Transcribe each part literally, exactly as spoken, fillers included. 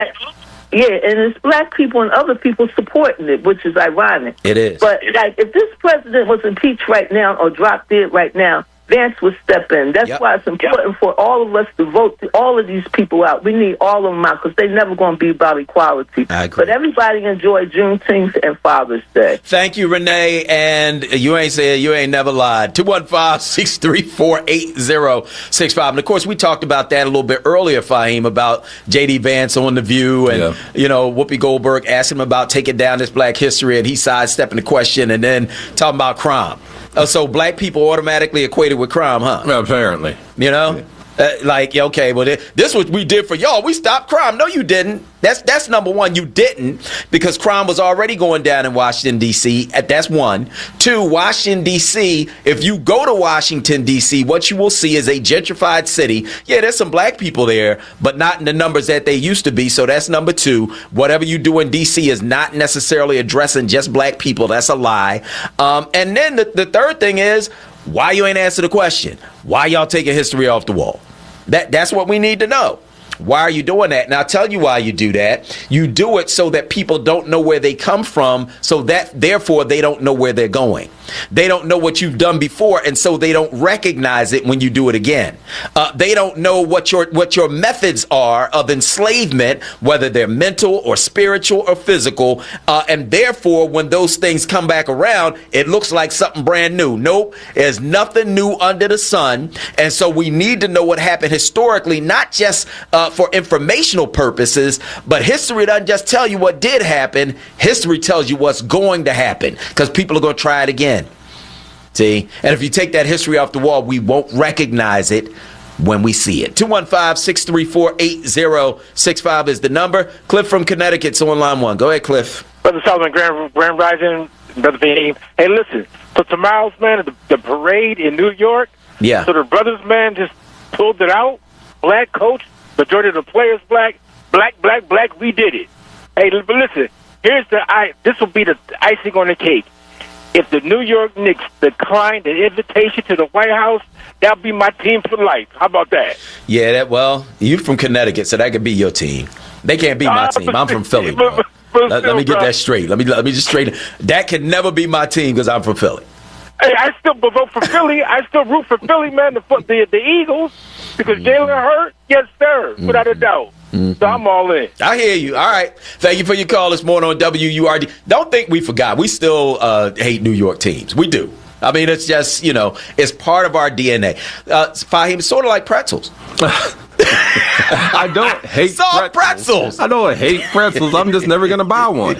Yeah, and it's black people and other people supporting it, which is ironic. It is. But like, if this president was impeached right now or dropped dead right now, Vance would step in. That's yep. why it's important yep. for all of us to vote all of these people out. We need all of them out because they're never going to be about equality. I agree. But everybody enjoy Juneteenth and Father's Day. Thank you, Renee. And you ain't said you ain't never lied. two one five, six three four, eight zero six five. And, of course, we talked about that a little bit earlier, Fahim, about J D. Vance on The View and, yeah. you know, Whoopi Goldberg asked him about taking down this black history, and he sidestepping the question and then talking about crime. Uh, so black people automatically equated with crime, huh? Apparently. You know? Yeah. Uh, like, okay, well, this is what we did for y'all. We stopped crime. No, you didn't. That's that's number one. You didn't, because crime was already going down in Washington, D C That's one. Two, Washington, D C If you go to Washington, D C, what you will see is a gentrified city. Yeah, there's some black people there, but not in the numbers that they used to be. So that's number two. Whatever you do in D C is not necessarily addressing just black people. That's a lie. Um, and then the, the third thing is, why you ain't answer the question? Why y'all taking history off the wall? That That's what we need to know. Why are you doing that? And I'll tell you why you do that. You do it so that people don't know where they come from, so that therefore they don't know where they're going. They don't know what you've done before, and so they don't recognize it when you do it again. Uh, they don't know what your what your methods are of enslavement, whether they're mental or spiritual or physical, uh, and therefore when those things come back around, it looks like something brand new. Nope, there's nothing new under the sun, and so we need to know what happened historically, not just uh, for informational purposes, but history doesn't just tell you what did happen. History tells you what's going to happen, because people are going to try it again. See? And if you take that history off the wall, we won't recognize it when we see it. two one five, six three four, eight zero six five is the number. Cliff from Connecticut's on line one. Go ahead, Cliff. Brother Solomon, Grand, Grand Rising, Brother Fahim. Hey, listen. So tomorrow's, man, the, the parade in New York. Yeah. So the brothers, man, just pulled it out. Black coach, majority of the players black. Black, black, black, we did it. Hey, but listen. Here's the, I, this will be the icing on the cake. If the New York Knicks decline the invitation to the White House, that'll be my team for life. How about that? Yeah, that well, you from Connecticut, so that could be your team. They can't be my team. I'm from Philly. Bro. Let, let me get that straight. Let me let me just straighten. That can never be my team because I'm from Philly. Hey, I still vote for Philly. I still root for Philly, man. The the, the Eagles, because mm-hmm. Jalen hurt. Yes, sir, mm-hmm. without a doubt. Mm-hmm. So I'm all in. I hear you. All right. Thank you for your call this morning on W U R D. Don't think we forgot. We still uh, hate New York teams. We do. I mean, it's just, you know, it's part of our D N A. Uh, Fahim, it's sort of like pretzels. I don't hate Soft pretzels. pretzels. I don't hate pretzels. I'm just never going to buy one.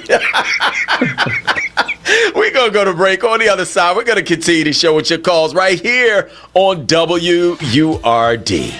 We're going to go to break. On the other side, we're going to continue to show with your calls right here on W U R D.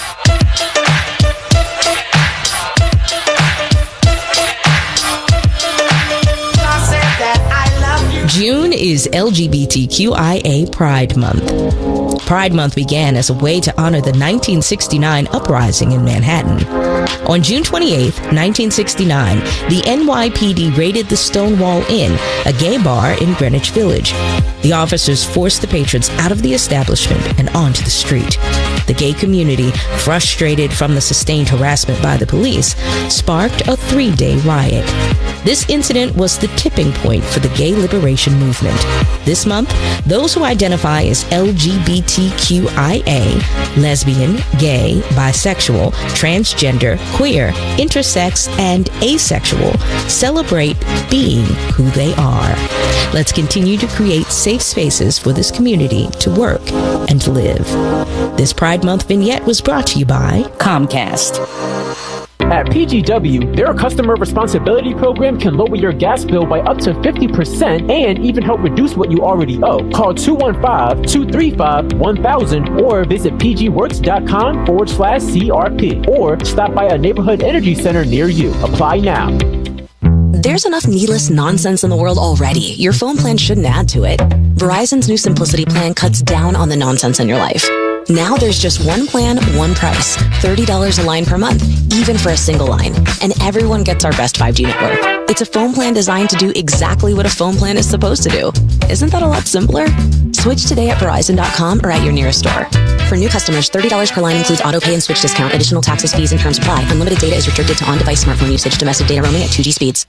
June is L G B T Q I A Pride Month. Pride Month began as a way to honor the nineteen sixty-nine uprising in Manhattan. On June twenty-eighth, nineteen sixty-nine, the N Y P D raided the Stonewall Inn, a gay bar in Greenwich Village. The officers forced the patrons out of the establishment and onto the street. The gay community, frustrated from the sustained harassment by the police, sparked a three-day riot. This incident was the tipping point for the gay liberation movement. This month, those who identify as L G B T Q I A, lesbian, gay, bisexual, transgender, queer, intersex, and asexual, celebrate being who they are. Let's continue to create safe spaces for this community to work and live. This Pride Month vignette was brought to you by Comcast. At P G W, their customer responsibility program can lower your gas bill by up to fifty percent and even help reduce what you already owe. Call two one five, two three five, one thousand or visit pgworks.com forward slash CRP or stop by a neighborhood energy center near you. Apply now. There's enough needless nonsense in the world already. Your phone plan shouldn't add to it. Verizon's new Simplicity plan cuts down on the nonsense in your life. Now there's just one plan, one price. thirty dollars a line per month, even for a single line. And everyone gets our best five G network. It's a phone plan designed to do exactly what a phone plan is supposed to do. Isn't that a lot simpler? Switch today at Verizon dot com or at your nearest store. For new customers, thirty dollars per line includes auto pay and switch discount. Additional taxes, fees, and terms apply. Unlimited data is restricted to on-device smartphone usage. Domestic data roaming at two G speeds.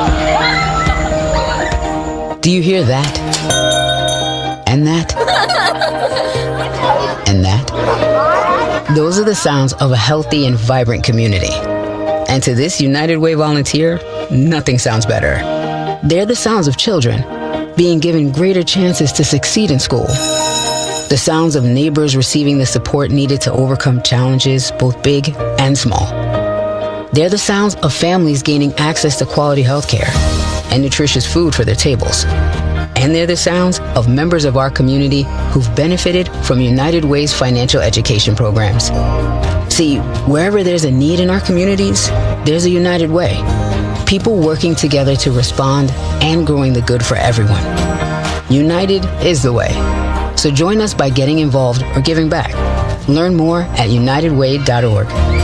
Do you hear that? And that? And that? Those are the sounds of a healthy and vibrant community. And to this United Way volunteer, nothing sounds better. They're the sounds of children being given greater chances to succeed in school. The sounds of neighbors receiving the support needed to overcome challenges, both big and small. They're the sounds of families gaining access to quality health care and nutritious food for their tables. And they're the sounds of members of our community who've benefited from United Way's financial education programs. See, wherever there's a need in our communities, there's a United Way. People working together to respond and growing the good for everyone. United is the way. So join us by getting involved or giving back. Learn more at united way dot org.